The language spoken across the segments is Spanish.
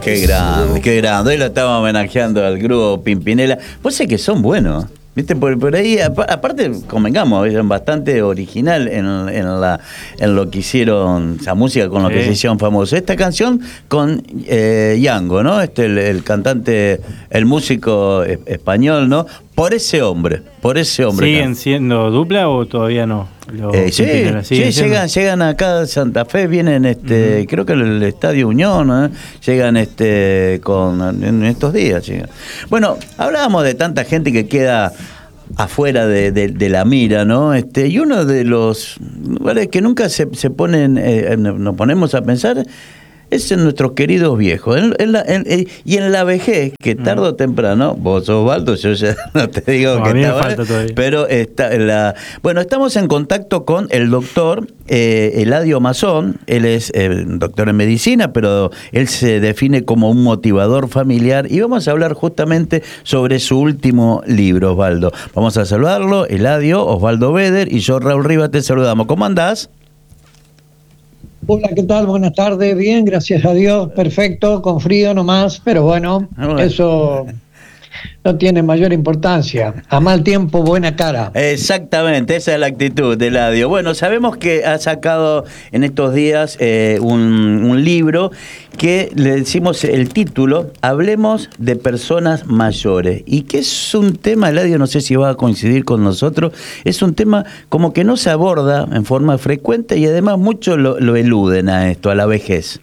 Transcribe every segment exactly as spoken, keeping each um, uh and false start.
Qué grande, qué grande. Hoy lo estamos homenajeando al grupo Pimpinela. Pues sé que son buenos. Viste, por, por ahí, aparte, convengamos, eran bastante original en, en, la, en lo que hicieron, esa música con lo que sí. se hicieron famosos. Esta canción con eh, Yango, ¿no? Este, el, el cantante, el músico español, ¿no? Por ese hombre, por ese hombre. ¿Siguen acá. siendo dupla o todavía no? Eh, sí, sí llegan, llegan acá a Santa Fe, vienen, este, uh-huh. creo que el Estadio Unión, ¿eh? llegan este, con, en estos días. Llegan. Bueno, hablábamos de tanta gente que queda afuera de, de, de la mira, ¿no? Este, y uno de los lugares que nunca se, se ponen, eh, nos ponemos a pensar, es en nuestros queridos viejos. En, en la, en, en, y en la vejez, que tarde o temprano, vos Osvaldo, yo ya no te digo no, que está falta todavía. Pero está la. Bueno, estamos en contacto con el doctor eh, Eladio Mazón. Él es eh, doctor en medicina, pero él se define como un motivador familiar. Y vamos a hablar justamente sobre su último libro, Osvaldo. Vamos a saludarlo, Eladio, Osvaldo Beder y yo, Raúl Rivas, te saludamos. ¿Cómo andás? Hola, ¿qué tal? Buenas tardes. Bien, gracias a Dios. Perfecto, con frío nomás, pero bueno, bueno. eso no tiene mayor importancia. A mal tiempo, buena cara. Exactamente, esa es la actitud de Eladio. Bueno, sabemos que ha sacado en estos días eh, un, un libro que le decimos el título, Hablemos de personas mayores. Y que es un tema, Eladio, no sé si va a coincidir con nosotros, es un tema como que no se aborda en forma frecuente y además muchos lo, lo eluden a esto, a la vejez.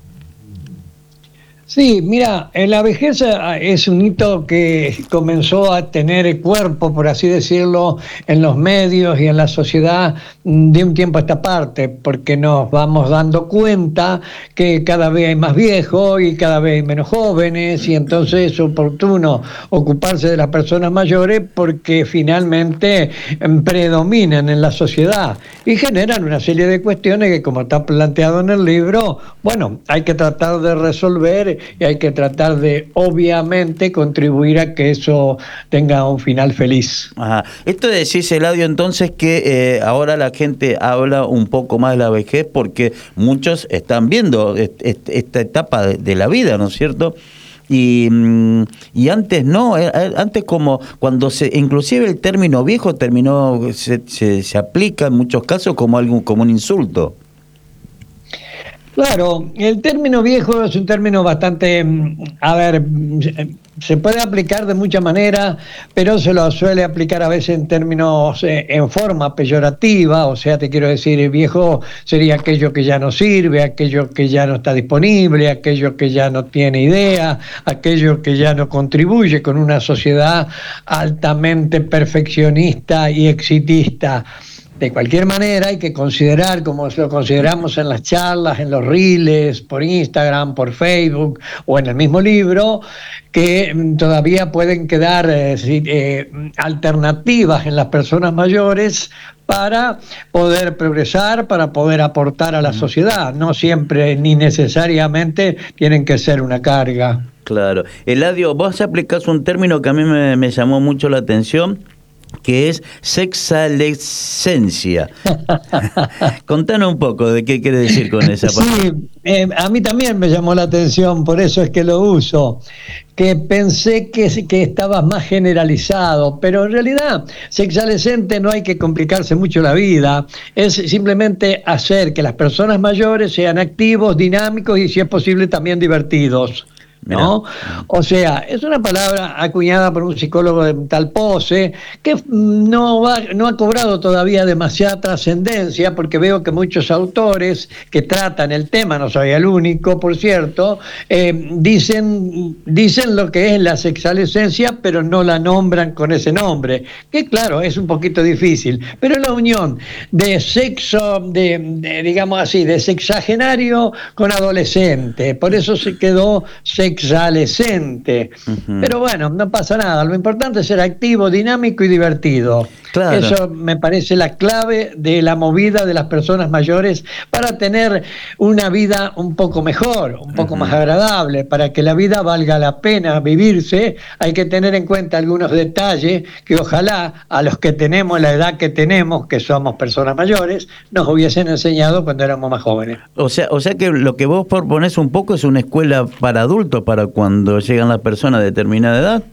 Sí, mira, la vejez es un hito que comenzó a tener cuerpo, por así decirlo, en los medios y en la sociedad de un tiempo a esta parte, porque nos vamos dando cuenta que cada vez hay más viejos y cada vez hay menos jóvenes, y entonces es oportuno ocuparse de las personas mayores porque finalmente predominan en la sociedad y generan una serie de cuestiones que, como está planteado en el libro, bueno, hay que tratar de resolver y hay que tratar de, obviamente, contribuir a que eso tenga un final feliz. Ajá. Esto decís, Eladio, entonces que eh, ahora la gente habla un poco más de la vejez porque muchos están viendo est- est- esta etapa de, de la vida, ¿no es cierto? Y, y antes no, antes como cuando se, inclusive el término viejo terminó, se, se, se aplica en muchos casos como algo, como un insulto. Claro, el término viejo es un término bastante, a ver, se puede aplicar de muchas maneras, pero se lo suele aplicar a veces en términos, eh, en forma peyorativa, o sea, te quiero decir, viejo sería aquello que ya no sirve, aquello que ya no está disponible, aquello que ya no tiene idea, aquello que ya no contribuye con una sociedad altamente perfeccionista y exitista. De cualquier manera, hay que considerar, como lo consideramos en las charlas, en los reels, por Instagram, por Facebook o en el mismo libro, que todavía pueden quedar eh, eh, alternativas en las personas mayores para poder progresar, para poder aportar a la sociedad. No siempre ni necesariamente tienen que ser una carga. Claro. Eladio, vos aplicás un término que a mí me, me llamó mucho la atención, que es sexalescencia. Contanos un poco de qué quiere decir con esa palabra. Sí, eh, a mí también me llamó la atención, por eso es que lo uso, que pensé que, que estaba más generalizado, pero en realidad sexalescente no hay que complicarse mucho la vida, es simplemente hacer que las personas mayores sean activos, dinámicos y, si es posible, también divertidos. ¿No? O sea, es una palabra acuñada por un psicólogo de tal pose que no, va, no ha cobrado todavía demasiada trascendencia, porque veo que muchos autores que tratan el tema, no soy el único, por cierto, eh, dicen, dicen lo que es la sexalescencia, pero no la nombran con ese nombre, que claro, es un poquito difícil, pero la unión de sexo, de, de digamos así, de sexagenario con adolescente, por eso se quedó sexo exalescente. Uh-huh. Pero bueno, no pasa nada. Lo importante es ser activo, dinámico y divertido. Claro. Eso me parece la clave de la movida de las personas mayores para tener una vida un poco mejor, un poco uh-huh. más agradable. Para que la vida valga la pena vivirse, hay que tener en cuenta algunos detalles que ojalá a los que tenemos la edad que tenemos, que somos personas mayores, nos hubiesen enseñado cuando éramos más jóvenes. O sea, o sea que lo que vos proponés un poco es una escuela para adultos, para cuando llegan las personas de determinada edad.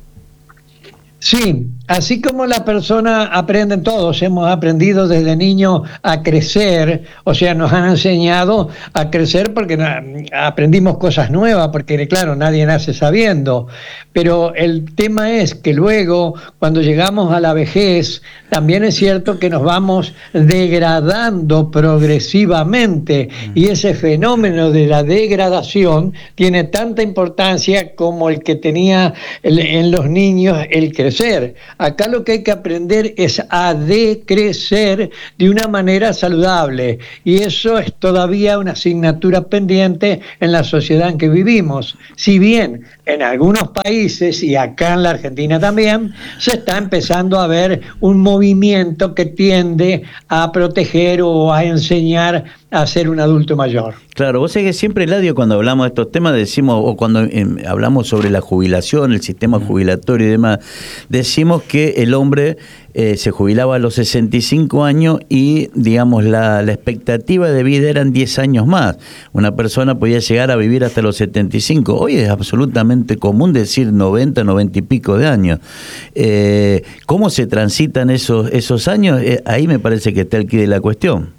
Sí, así como la persona aprenden, todos hemos aprendido desde niños a crecer, o sea, nos han enseñado a crecer porque aprendimos cosas nuevas, porque claro, nadie nace sabiendo, pero el tema es que luego, cuando llegamos a la vejez, también es cierto que nos vamos degradando progresivamente, y ese fenómeno de la degradación tiene tanta importancia como el que tenía en los niños el crecer. Acá lo que hay que aprender es a decrecer de una manera saludable, y eso es todavía una asignatura pendiente en la sociedad en que vivimos. Si bien en algunos países, y acá en la Argentina también, se está empezando a ver un movimiento que tiende a proteger o a enseñar a ser un adulto mayor. Claro, vos sabés que siempre, Eladio, cuando hablamos de estos temas, decimos, o cuando eh, hablamos sobre la jubilación, el sistema jubilatorio y demás, decimos que el hombre eh, se jubilaba a los sesenta y cinco años y, digamos, la, la expectativa de vida eran diez años más. Una persona podía llegar a vivir hasta los setenta y cinco. Hoy es absolutamente común decir noventa, noventa y pico de años. Eh, ¿Cómo se transitan esos, esos años? Eh, ahí me parece que está el quid de la cuestión.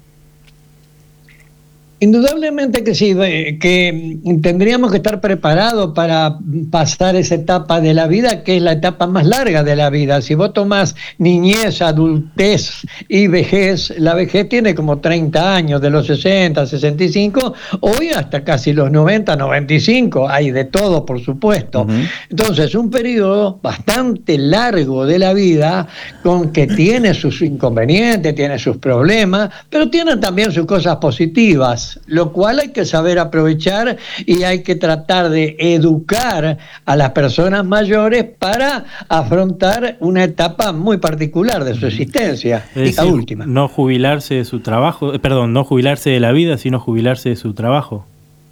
Indudablemente que sí, que tendríamos que estar preparados para pasar esa etapa de la vida, que es la etapa más larga de la vida. Si vos tomás niñez, adultez y vejez, la vejez tiene como treinta años, de los sesenta, sesenta y cinco, hoy hasta casi los noventa, noventa y cinco, hay de todo, por supuesto. Uh-huh. Entonces, un periodo bastante largo de la vida, con que tiene sus inconvenientes, tiene sus problemas, pero tiene también sus cosas positivas, lo cual hay que saber aprovechar, y hay que tratar de educar a las personas mayores para afrontar una etapa muy particular de su existencia, es la decir, última. No jubilarse de su trabajo, perdón, no jubilarse de la vida, sino jubilarse de su trabajo.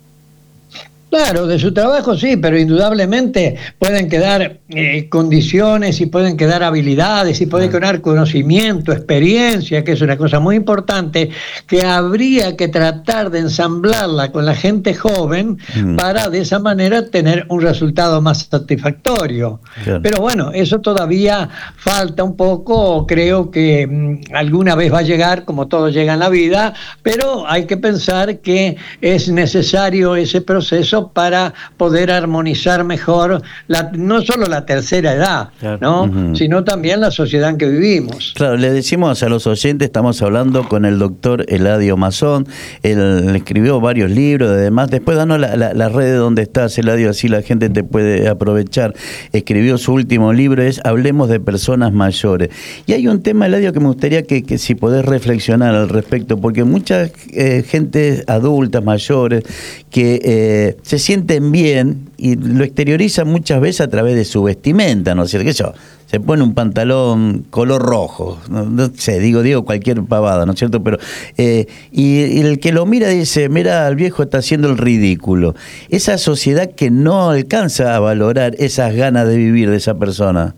Claro, de su trabajo sí, pero indudablemente pueden quedar eh, condiciones, y pueden quedar habilidades, y puede quedar conocimiento, experiencia, que es una cosa muy importante, que habría que tratar de ensamblarla con la gente joven mm. para de esa manera tener un resultado más satisfactorio. Claro. Pero bueno, eso todavía falta un poco, creo que mmm, alguna vez va a llegar, como todo llega en la vida, pero hay que pensar que es necesario ese proceso para poder armonizar mejor la, no solo la tercera edad, claro. ¿no? Uh-huh. sino también la sociedad en que vivimos. Claro, le decimos a los oyentes, estamos hablando con el doctor Eladio Mazón. Él escribió varios libros, además, después danos la, la, la red donde estás, Eladio, así la gente te puede aprovechar. Escribió su último libro, es Hablemos de Personas Mayores. Y hay un tema, Eladio, que me gustaría que, que si podés reflexionar al respecto, porque mucha eh, gente adulta, mayores, que eh, se sienten bien y lo exteriorizan muchas veces a través de su vestimenta, ¿no es cierto? Que eso, se pone un pantalón color rojo, no, no sé, digo, digo cualquier pavada, ¿no es cierto? Pero eh, y, y el que lo mira dice, mira, el viejo está haciendo el ridículo. Esa sociedad que no alcanza a valorar esas ganas de vivir de esa persona.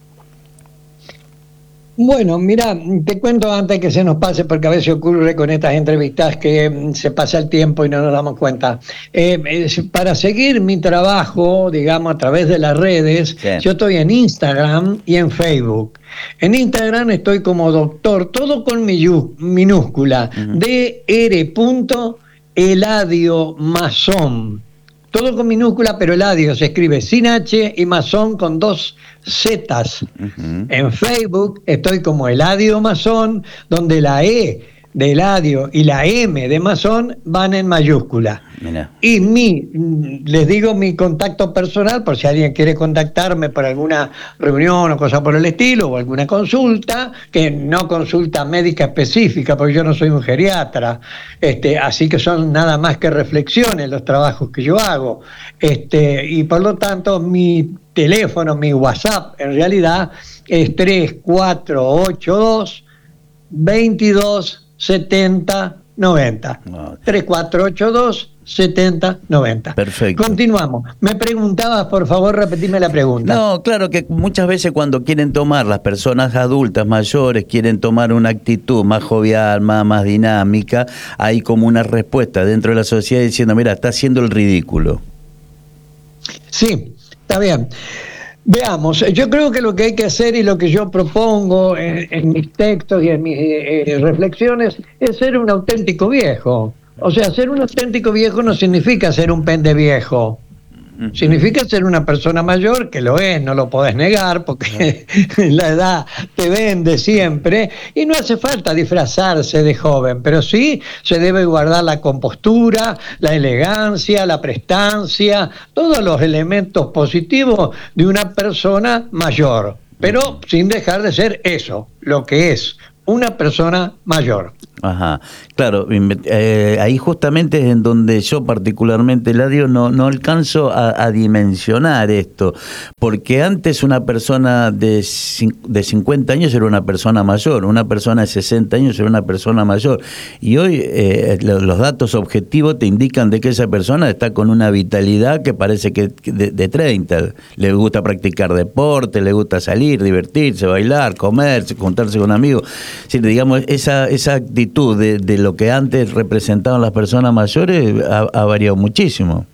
Bueno, mira, te cuento antes que se nos pase, porque a veces ocurre con estas entrevistas que se pasa el tiempo y no nos damos cuenta. Eh, para seguir mi trabajo, digamos, a través de las redes, sí. Yo estoy en Instagram y en Facebook. En Instagram estoy como doctor, todo con minúscula, uh-huh. D R Eladio Mazón. Todo con minúscula, pero Eladio se escribe sin H y Mazón con dos Zetas. Uh-huh. En Facebook estoy como Eladio Mazón, donde la E de Eladio y la M de masón van en mayúscula. Mirá. Y mi, les digo mi contacto personal, por si alguien quiere contactarme por alguna reunión o cosa por el estilo, o alguna consulta, que no consulta médica específica, porque yo no soy un geriatra, este, así que son nada más que reflexiones los trabajos que yo hago. Este, y por lo tanto, mi teléfono, mi WhatsApp, en realidad, es tres cuatro ocho dos, veintidós setenta noventa. No. tres cuatro ocho dos, setenta noventa. Perfecto. Continuamos. Me preguntabas, por favor, repetime la pregunta. No, claro que muchas veces cuando quieren tomar, las personas adultas mayores quieren tomar una actitud más jovial, más, más dinámica, hay como una respuesta dentro de la sociedad diciendo, mira, está haciendo el ridículo. Sí, está bien. Veamos, yo creo que lo que hay que hacer y lo que yo propongo en, en mis textos y en mis eh, reflexiones es ser un auténtico viejo. O sea, ser un auténtico viejo no significa ser un pende viejo. Significa ser una persona mayor, que lo es, no lo podés negar, porque la edad te vende siempre, y no hace falta disfrazarse de joven, pero sí se debe guardar la compostura, la elegancia, la prestancia, todos los elementos positivos de una persona mayor, pero sin dejar de ser eso, lo que es una persona mayor. Ajá, claro, eh, ahí justamente es en donde yo particularmente, Eladio, no, no alcanzo a, a dimensionar esto, porque antes una persona de, de cincuenta años era una persona mayor, una persona de sesenta años era una persona mayor, y hoy eh, los datos objetivos te indican de que esa persona está con una vitalidad que parece que de, de treinta, le gusta practicar deporte, le gusta salir, divertirse, bailar, comer, juntarse con amigos, sí, digamos, esa, esa actitud De, de lo que antes representaban las personas mayores ha, ha variado muchísimo.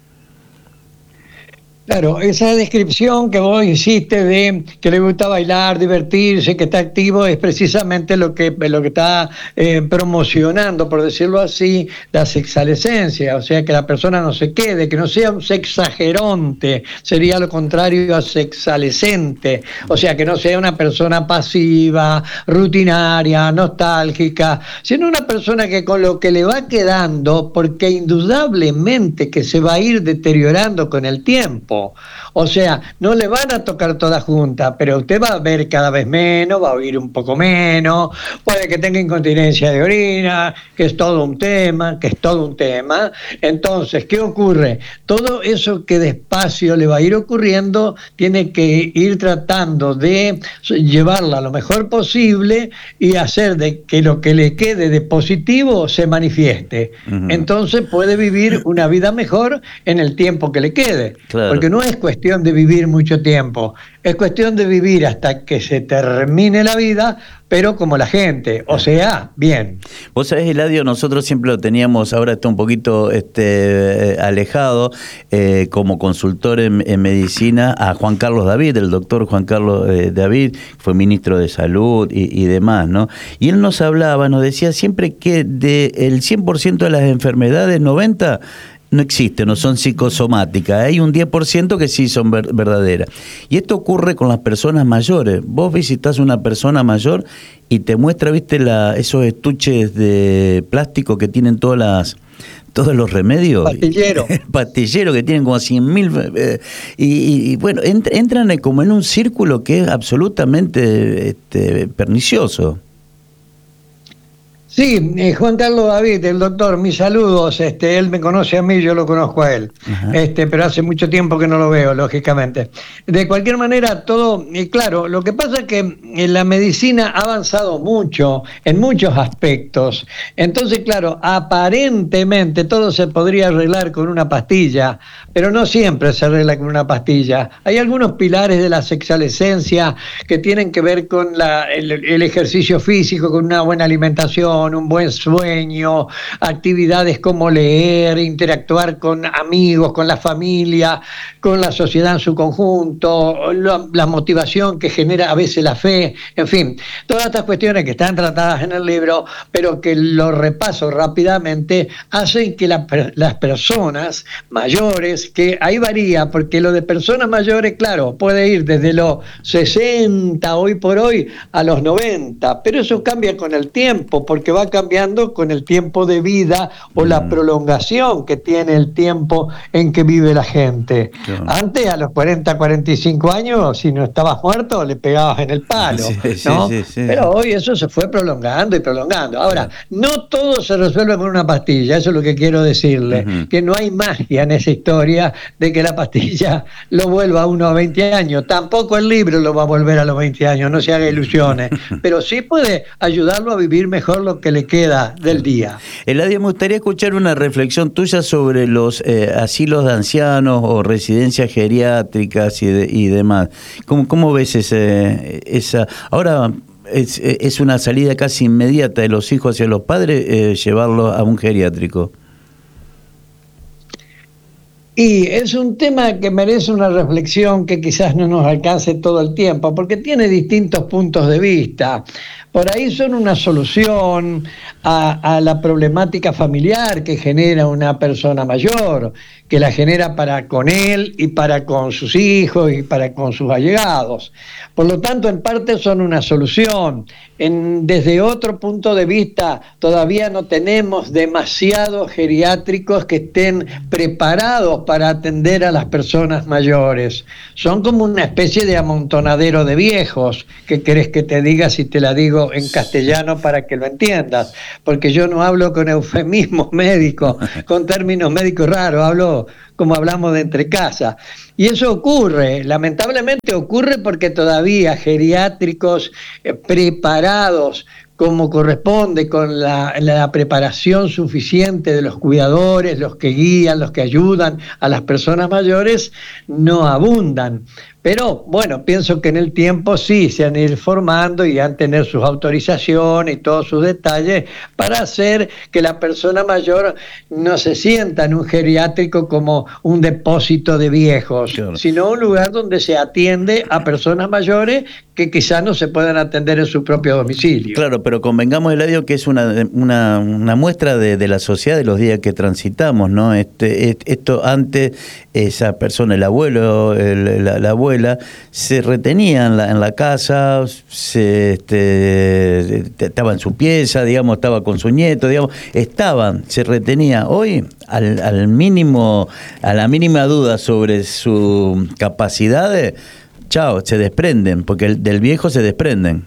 Claro, esa descripción que vos hiciste de que le gusta bailar, divertirse, que está activo, es precisamente lo que, lo que está eh, promocionando, por decirlo así, la sexalescencia. O sea, que la persona no se quede, que no sea un sexageronte, sería lo contrario a sexalescente. O sea, que no sea una persona pasiva, rutinaria, nostálgica, sino una persona que con lo que le va quedando, porque indudablemente que se va a ir deteriorando con el tiempo. O sea, no le van a tocar todas juntas, pero usted va a ver cada vez menos, va a oír un poco menos, puede que tenga incontinencia de orina, que es todo un tema, que es todo un tema. Entonces, ¿qué ocurre? Todo eso que despacio le va a ir ocurriendo, tiene que ir tratando de llevarla lo mejor posible y hacer de que lo que le quede de positivo se manifieste. Uh-huh. Entonces puede vivir una vida mejor en el tiempo que le quede. Claro. Porque no es cuestión de vivir mucho tiempo, es cuestión de vivir hasta que se termine la vida, pero como la gente, o sea, bien. Vos sabés, Eladio, nosotros siempre lo teníamos, ahora está un poquito este, alejado, eh, como consultor en, en medicina, a Juan Carlos David, el doctor Juan Carlos eh, David, fue ministro de Salud y, y demás, ¿no? Y él nos hablaba, nos decía siempre que del cien por ciento de las enfermedades, noventa no existen, no son psicosomáticas, hay un diez por ciento que sí son ver, verdaderas. Y esto ocurre con las personas mayores. Vos visitás a una persona mayor y te muestra, viste, la, esos estuches de plástico que tienen todas las todos los remedios. Pastillero. Pastillero, que tienen como cien mil. Eh, y, y bueno, ent, entran como en un círculo que es absolutamente este, pernicioso. Sí, eh, Juan Carlos David, el doctor, mis saludos, este, él me conoce a mí, yo lo conozco a él, este, pero hace mucho tiempo que no lo veo, lógicamente. De cualquier manera, todo, y claro, lo que pasa es que en la medicina ha avanzado mucho, en muchos aspectos, entonces, claro, aparentemente todo se podría arreglar con una pastilla, pero no siempre se arregla con una pastilla. Hay algunos pilares de la sexalescencia que tienen que ver con la, el, el ejercicio físico, con una buena alimentación, un buen sueño, actividades como leer, interactuar con amigos, con la familia, con la sociedad en su conjunto, la, la motivación que genera a veces la fe, en fin, todas estas cuestiones que están tratadas en el libro, pero que lo repaso rápidamente, hacen que la, las personas mayores, que ahí varía, porque lo de personas mayores, claro, puede ir desde los sesenta hoy por hoy a los noventa, pero eso cambia con el tiempo, porque que va cambiando con el tiempo de vida o la prolongación que tiene el tiempo en que vive la gente. Claro. Antes, a los cuarenta, cuarenta y cinco años, si no estabas muerto, le pegabas en el palo, sí, ¿no? Sí, sí, sí. Pero hoy eso se fue prolongando y prolongando. Ahora, no todo se resuelve con una pastilla, eso es lo que quiero decirle, uh-huh. que no hay magia en esa historia de que la pastilla lo vuelva a uno a veinte años. Tampoco el libro lo va a volver a los veinte años, no se haga ilusiones, pero sí puede ayudarlo a vivir mejor lo que le queda del día. Eladio, me gustaría escuchar una reflexión tuya sobre los eh, asilos de ancianos o residencias geriátricas y, de, y demás. ¿Cómo, cómo ves ese, esa... Ahora es, es una salida casi inmediata de los hijos hacia los padres, eh, llevarlos a un geriátrico. Y es un tema que merece una reflexión que quizás no nos alcance todo el tiempo, porque tiene distintos puntos de vista. Por ahí son una solución a, a la problemática familiar que genera una persona mayor, que la genera para con él y para con sus hijos y para con sus allegados. Por lo tanto, en parte son una solución. En, desde otro punto de vista, todavía no tenemos demasiados geriátricos que estén preparados para atender a las personas mayores. Son como una especie de amontonadero de viejos. ¿Qué querés que te diga si te la digo en castellano para que lo entiendas? Porque yo no hablo con eufemismos médicos, con términos médicos raros, hablo como hablamos de entre casa. Y eso ocurre, lamentablemente ocurre porque todavía geriátricos eh, preparados como corresponde, con la, la preparación suficiente de los cuidadores, los que guían, los que ayudan a las personas mayores, no abundan. Pero bueno, pienso que en el tiempo sí se han ido formando y han tener sus autorizaciones y todos sus detalles para hacer que la persona mayor no se sienta en un geriátrico como un depósito de viejos, claro, sino un lugar donde se atiende a personas mayores que quizás no se puedan atender en su propio domicilio. Claro, pero convengamos, Eladio, que es una, una, una muestra de, de la sociedad de los días que transitamos, ¿no? Este, esto antes, esa persona, el abuelo, el, la, la abuela, se retenía en la, en la casa, se, este, estaba en su pieza, digamos, estaba con su nieto, digamos, estaban, se retenía. Hoy, al, al mínimo, a la mínima duda sobre su capacidad, chao, se desprenden, porque el, del viejo se desprenden.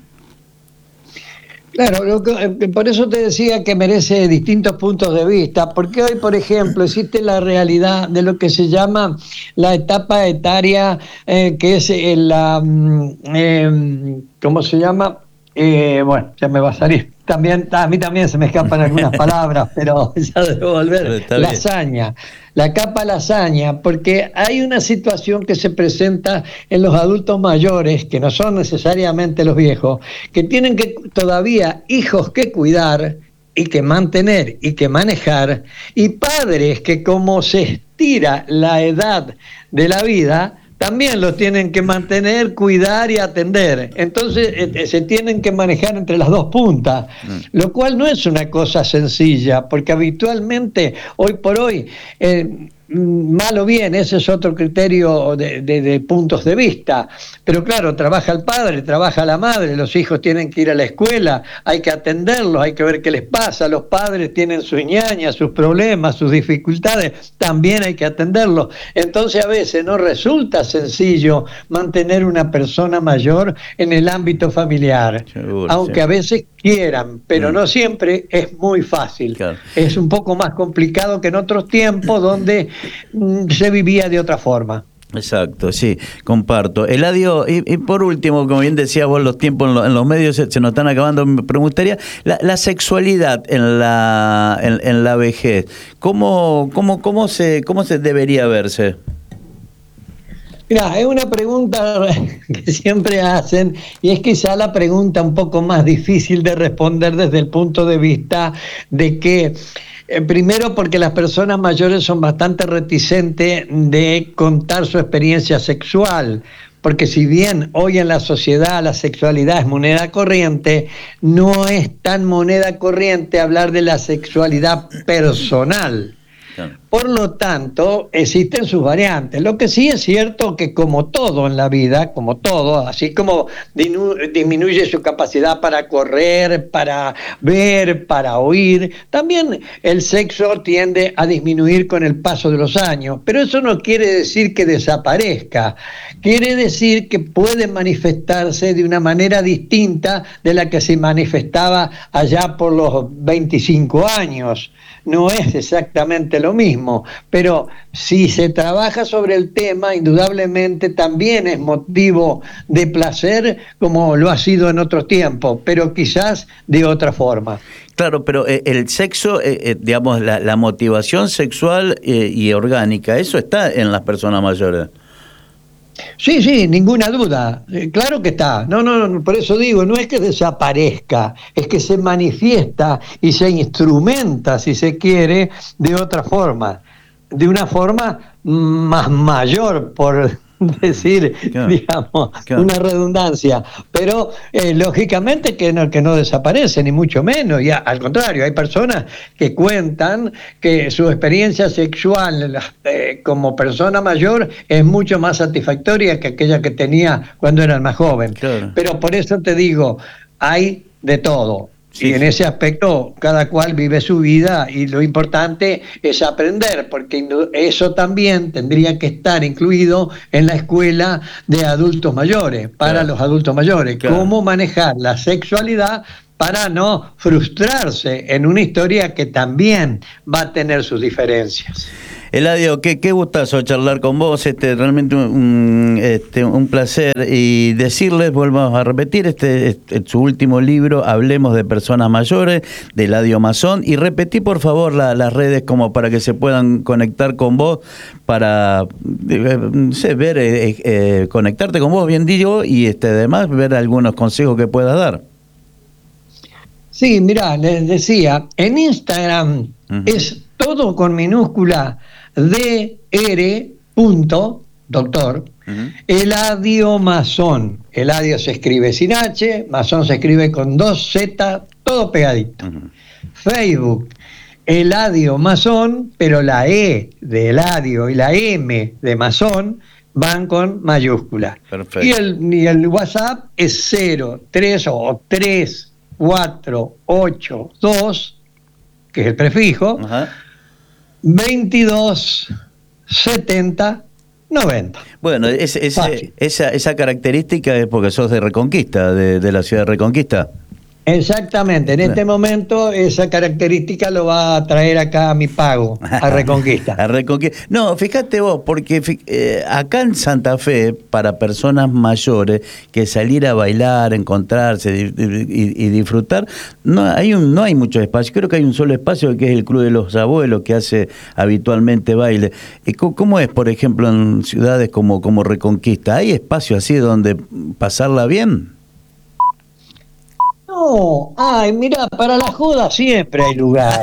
Claro, lo que, por eso te decía que merece distintos puntos de vista, porque hoy, por ejemplo, existe la realidad de lo que se llama la etapa etaria, eh, que es la, eh, ¿cómo se llama? Eh, bueno, ya me va a salir. También, a mí también se me escapan algunas palabras, pero ya debo volver. Lasaña, la capa lasaña, porque hay una situación que se presenta en los adultos mayores, que no son necesariamente los viejos, que tienen que todavía hijos que cuidar y que mantener y que manejar, y padres que, como se estira la edad de la vida, también los tienen que mantener, cuidar y atender. Entonces eh, se tienen que manejar entre las dos puntas, mm. lo cual no es una cosa sencilla, porque habitualmente, hoy por hoy, eh, mal o bien, ese es otro criterio de, de, de puntos de vista, pero claro, trabaja el padre, trabaja la madre, los hijos tienen que ir a la escuela, hay que atenderlos, hay que ver qué les pasa, los padres tienen sus ñañas, sus problemas, sus dificultades, también hay que atenderlos. Entonces a veces no resulta sencillo mantener una persona mayor en el ámbito familiar, seguro, aunque sí. a veces quieran, pero mm. no siempre es muy fácil. Claro. Es un poco más complicado que en otros tiempos donde se vivía de otra forma. Exacto, sí, comparto. Eladio, y, y por último, como bien decías vos, los tiempos en, lo, en los medios se, se nos están acabando, me preguntaría, la, la sexualidad en la en, en la vejez, ¿cómo, cómo, cómo, se, ¿cómo se debería verse? Mira, es una pregunta que siempre hacen y es quizá la pregunta un poco más difícil de responder desde el punto de vista de que Eh, primero porque las personas mayores son bastante reticentes de contar su experiencia sexual, porque si bien hoy en la sociedad la sexualidad es moneda corriente, no es tan moneda corriente hablar de la sexualidad personal. Por lo tanto, existen sus variantes. Lo que sí es cierto que como todo en la vida, como todo, así como disminuye su capacidad para correr, para ver, para oír, también el sexo tiende a disminuir con el paso de los años. Pero eso no quiere decir que desaparezca. Quiere decir que puede manifestarse de una manera distinta de la que se manifestaba allá por los veinticinco años. No es exactamente lo mismo, pero si se trabaja sobre el tema, indudablemente también es motivo de placer, como lo ha sido en otros tiempos, pero quizás de otra forma. Claro, pero eh, el sexo, eh, eh, digamos, la, la motivación sexual eh, y orgánica, eso está en las personas mayores. Sí, sí, ninguna duda. Eh, claro que está. No, no, no, por eso digo, no es que desaparezca, es que se manifiesta y se instrumenta, si se quiere, de otra forma, de una forma más mayor, por decir, claro, digamos, claro, una redundancia, pero eh, lógicamente que no, que no desaparece, ni mucho menos, y a, al contrario, hay personas que cuentan que su experiencia sexual eh, como persona mayor es mucho más satisfactoria que aquella que tenía cuando era más joven, claro, pero por eso te digo, hay de todo. Sí. Y en ese aspecto cada cual vive su vida y lo importante es aprender, porque eso también tendría que estar incluido en la escuela de adultos mayores, para claro, los adultos mayores, claro, cómo manejar la sexualidad para no frustrarse en una historia que también va a tener sus diferencias. Eladio, qué, qué gustazo charlar con vos, este realmente un, este, un placer, y decirles, volvamos a repetir, este, este su último libro, Hablemos de Personas Mayores, de Eladio Mazón, y repetí por favor la, las redes como para que se puedan conectar con vos, para no sé, ver, eh, eh, conectarte con vos, bien digo, y este además ver algunos consejos que puedas dar. Sí, mirá, les decía, en Instagram uh-huh. es todo con minúscula dr. doctor, uh-huh. Eladio Mazón. Eladio se escribe sin H, Mazón se escribe con dos Z, todo pegadito. Uh-huh. Facebook, Eladio Mazón, pero la E de Eladio y la M de Mazón van con mayúscula. Perfecto. Y el, y el WhatsApp es cero tres o tres cuatro ocho dos, que es el prefijo, uh-huh. veintidós setenta noventa. Bueno, es, es, esa, esa característica es porque sos de Reconquista, de, de la ciudad de Reconquista. Exactamente, en este momento esa característica lo va a traer acá a mi pago, a Reconquista. a Reconquista. No, fíjate vos, porque eh, acá en Santa Fe, para personas mayores, que salir a bailar, encontrarse y, y, y disfrutar, no hay, un, no hay mucho espacio. Creo que hay un solo espacio, que es el Club de los Abuelos, que hace habitualmente baile. ¿Cómo es, por ejemplo, en ciudades como, como Reconquista? ¿Hay espacio así donde pasarla bien? No, ay, mira, para la joda siempre hay lugar.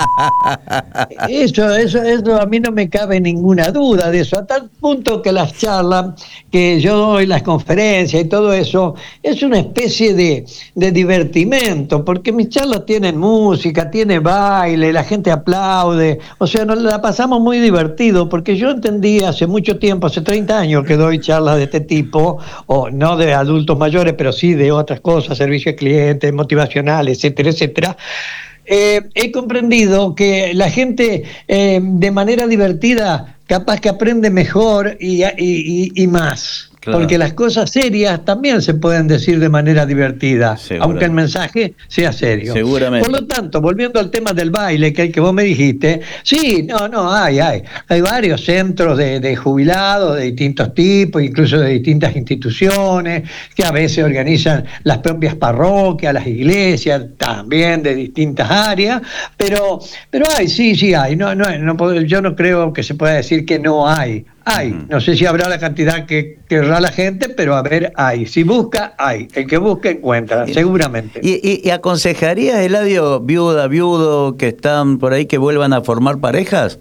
Eso, eso, eso a mí no me cabe ninguna duda de eso, a tal punto que las charlas que yo doy, las conferencias y todo eso, es una especie de, de divertimento, porque mis charlas tienen música, tiene baile, la gente aplaude, o sea, nos la pasamos muy divertido, porque yo entendí hace mucho tiempo, hace treinta años que doy charlas de este tipo, o no de adultos mayores, pero sí de otras cosas, servicio al cliente, motivacional, etcétera, etcétera. Eh, he comprendido que la gente eh, de manera divertida capaz que aprende mejor y, y, y, y más. Claro. Porque las cosas serias también se pueden decir de manera divertida, aunque el mensaje sea serio. Seguramente. Por lo tanto, volviendo al tema del baile, que el que vos me dijiste, sí, no, no, hay, hay. Hay varios centros de, de jubilados de distintos tipos, incluso de distintas instituciones, que a veces organizan las propias parroquias, las iglesias, también de distintas áreas, pero, pero hay, sí, sí hay. No, no, no, yo no creo que se pueda decir que no hay. Hay, no sé si habrá la cantidad que querrá la gente, pero a ver, hay. Si busca, hay. El que busca, encuentra, seguramente. ¿Y, y, y aconsejarías, Eladio, viuda, viudo, que están por ahí, que vuelvan a formar parejas?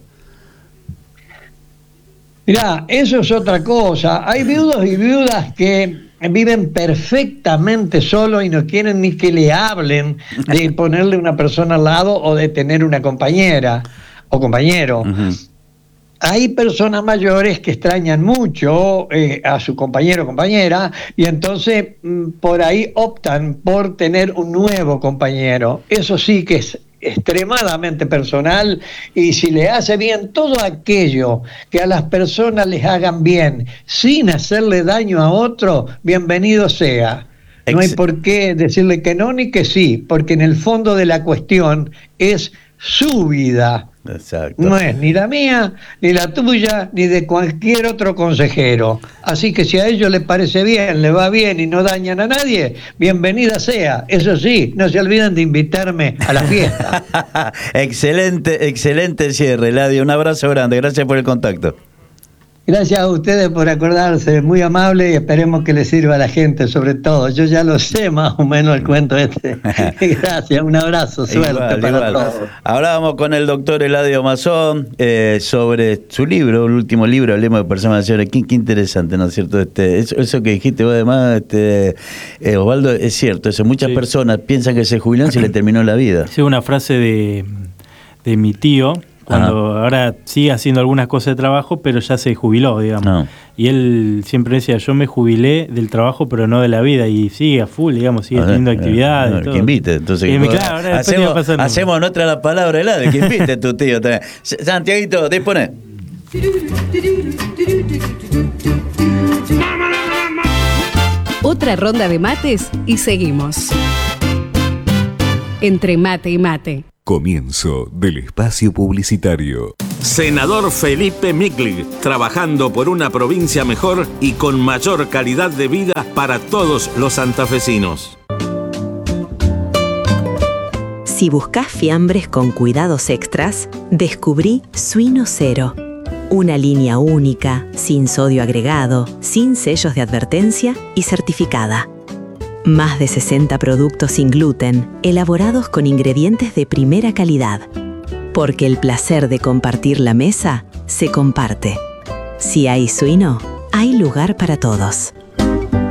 Mirá, eso es otra cosa. Hay viudos y viudas que viven perfectamente solos y no quieren ni que le hablen de ponerle una persona al lado o de tener una compañera o compañero. Uh-huh. hay personas mayores que extrañan mucho eh, a su compañero o compañera y entonces mm, por ahí optan por tener un nuevo compañero. Eso sí que es extremadamente personal, y si le hace bien todo aquello que a las personas les hagan bien sin hacerle daño a otro, bienvenido sea. No hay por qué decirle que no ni que sí, porque en el fondo de la cuestión es su vida. Exacto. No es ni la mía, ni la tuya, ni de cualquier otro consejero. Así que si a ellos les parece bien, les va bien y no dañan a nadie, bienvenida sea. Eso sí, no se olviden de invitarme a la fiesta. Excelente, excelente cierre, Eladio. Un abrazo grande, gracias por el contacto. Gracias a ustedes por acordarse, muy amable, y esperemos que les sirva a la gente, sobre todo. Yo ya lo sé más o menos el cuento este. Gracias, un abrazo, suerte igual, para igual. todos. Ahora vamos con el doctor Eladio Mazón eh, sobre su libro, el último libro, Hablemos de Personas Mayores. Qué, qué interesante, ¿no es cierto? Este, eso, eso que dijiste vos además, este, eh, Osvaldo, es cierto. Eso, muchas sí. personas piensan que se jubilan y se le terminó la vida. Sí, una frase de, de mi tío, cuando Ajá. ahora sigue haciendo algunas cosas de trabajo, pero ya se jubiló, digamos. No. Y él siempre decía, yo me jubilé del trabajo, pero no de la vida, y sigue a full, digamos, sigue teniendo actividades. No, que invite, entonces. Y me, claro, ahora hacemos hacemos nuestra la palabra de la de que invite tu tío. Santiaguito, dispone. Otra ronda de mates y seguimos. Entre mate y mate. Comienzo del espacio publicitario. Senador Felipe Miclig, trabajando por una provincia mejor y con mayor calidad de vida para todos los santafesinos. Si buscas fiambres con cuidados extras, descubrí Suino Cero. Una línea única, sin sodio agregado, sin sellos de advertencia y certificada. Más de sesenta productos sin gluten, elaborados con ingredientes de primera calidad. Porque el placer de compartir la mesa se comparte. Si hay suino, hay lugar para todos.